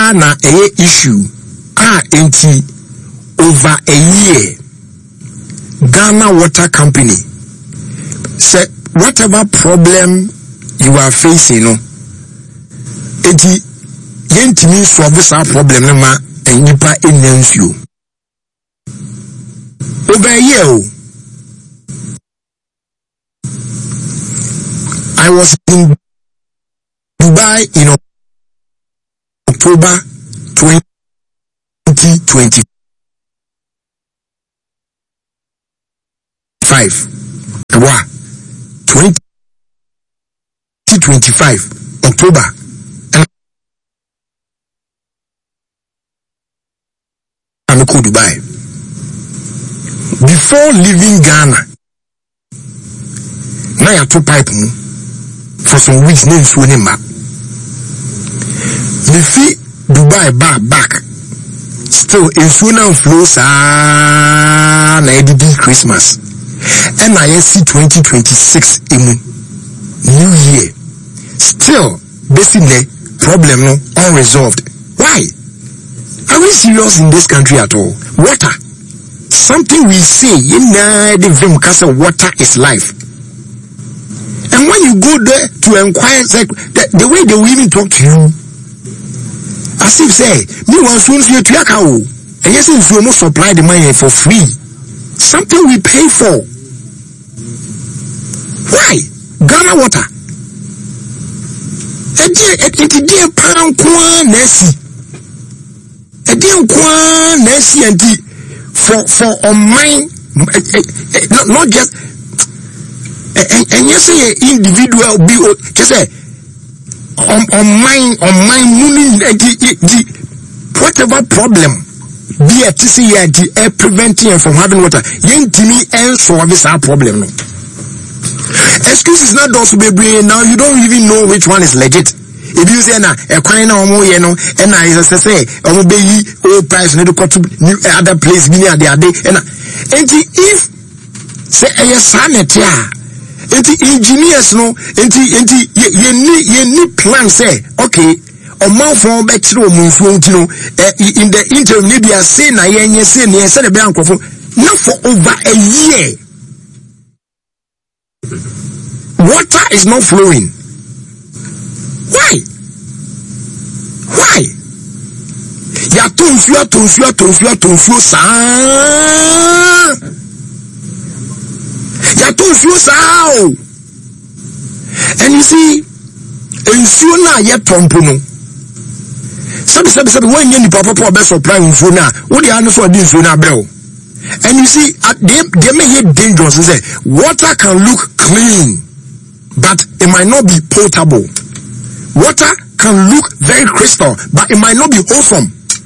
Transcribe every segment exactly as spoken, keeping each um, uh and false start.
na a issue ah enti over a year Ghana Water Company say whatever problem you are facing no enti yentimi solve sa problem no ma enipa enansuo over a year. I was in Dubai in October twenty twenty-five. Wow. twenty twenty-five October. And I'm in Dubai. Before leaving Ghana, now you two pipe for some weeks. Name swimming back. Me fi Dubai back back. Still in Sunan flows ah na edidi Christmas. And I see twenty twenty-six in New Year. Still basically problem no unresolved. Why? Are we serious in this country at all? Water. Something we say in the Vimkasa, water is life. And when you go there to inquire, like, the, the way they will even talk to you, as if say, me want soon to your cow, and yes, if you must supply the money for free, something we pay for. Why? Ghana Water. A dear, a dear pound quan Nessie. A dear quan Nessie and tea. For for on mine, not, not just and, and you say individual be just say on on mine on mine money the whatever problem be a T C I D preventing from having water. Yen timi and solve this our problem. No. Excuses not those be now you don't even know which one is legit. If you say na a coin or more, you know, and I say, oh, baby, oh, price, need to go to new other place, be near the other day, and if say a sanity, and the engineers know, and the you need you need plan say, okay, or more from back to move, you know, in the interim, maybe I say, na yen, you say, near Senate Bank of not for over a year. Water is not flowing. Why? Why? Ya tonfio, tonfio, tonfio, tonfio, sa. Ya tonfio, sa. And you see, in Suna, ya tompuno. Sabi, sabi, sabi, when you papa papa supply in Suna, what the answer for this Suna bell? And you see, they, they may get dangerous and say, water can look clean, but it might not be potable. Water can look very crystal, but it might not be wholesome.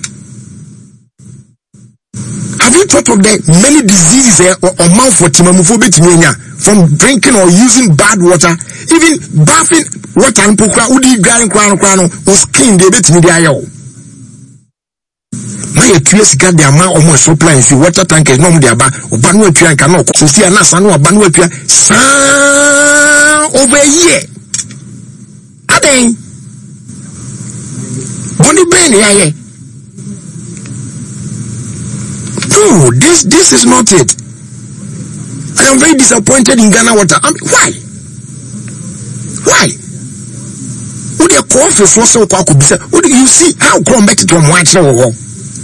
Have you thought of the many diseases eh, or, or malformation from drinking or using bad water? Even bathing water and pokra, udi grind crown crown or skin they bet me the ayo. My curious got the amount of more supply if water tank is not there, but Banwa Pian cannot so see an asan or Banwa Pian over a year. Aden Bonnie Ben, yeah, yeah. No, this this is not it. I am very disappointed in Ghana Water. I mean, why? Why? Would you call for so Would you see how come back to one watch?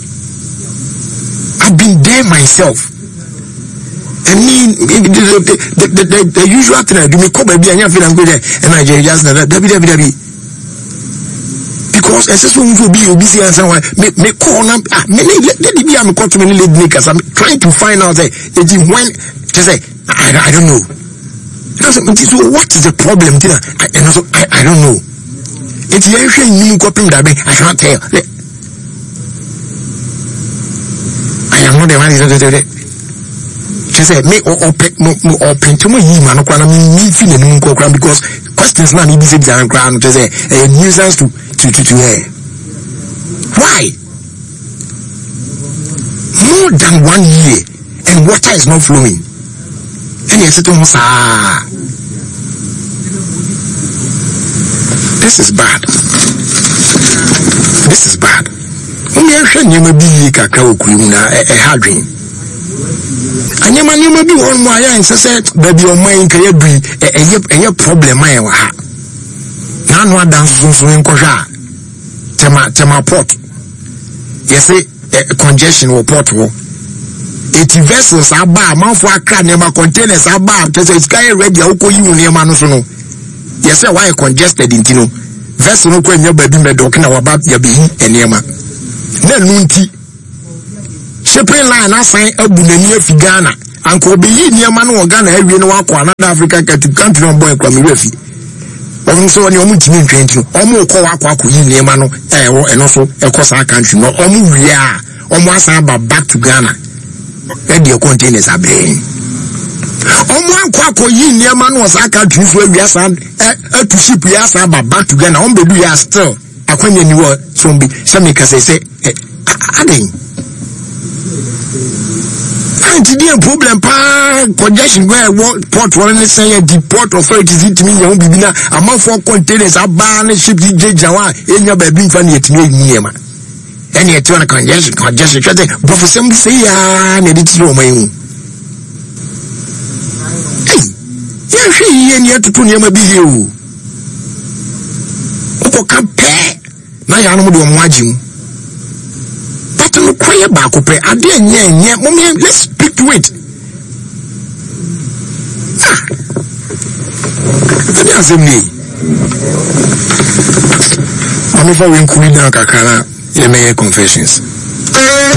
I've been there myself. I mean, the the the, the, the, the usual thing I do me come baby and I feel I'm good and I just that W W W. Because as soon as you be busy and someone me me call them ah me let the be am call to me lead makers. I'm trying to find out that it when to say I, I don't know. So what is the problem? I, and also I, I don't know. It's the issue you copy that I can't tell. I am not the one that she said me or open or paint to me man me feeling because questions now need to and ground to say a nuisance to to to to her. Why? More than one year and water is not flowing. And yes, it almost ah. This is bad. This is bad. Only a shame you may be cacao cream a hadrin. And you may be on my eye and say, baby, your mind can be a problem. I have none one dance in Koja. Tema Tema Port. Yes, a congestion or port. eighty vessels are bar, mouth for a car, never containers are bar, to say sky ready, Oko you near Manusono. Yes, why congested in Tino. Vessel no question your baby medocin about your being and Yama. No nunti. Shipping line, I sign a Bunania Figana. Uncle be near Manu or Ghana, every no another African to country on boy from Refi. Also, on your multi train to almost call Aquaku near Manu, and also across our country, no almost we are almost about back to Ghana. Let your containers are being. Omo kwako yi niema no osaka tufu awiasa eh to ship wiasa ba back to Ghana on be do ya still akwanya ni wo so bi se me kase se adin anti dey problem pa congestion where port one say the port authorities it me yan bibi na amafo containers aba na ship di jawa enya ba bi mfa na yetini niema eni eti on congestion congestion chete professor mbi say ya na editi o mayu. Yes, he and yet to near be you. Oko campaign. Now you are no watching. But no quiet back up. I didn't yet, mommy. Let's speak to it. Ah, that's me. I'm if I win Kulina Kakana, you may confessions.